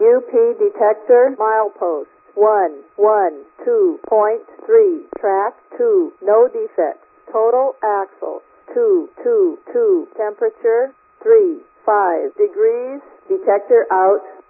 UP detector milepost 112.3, track 2, no defects. Total axle 222, temperature 35 degrees, detector out.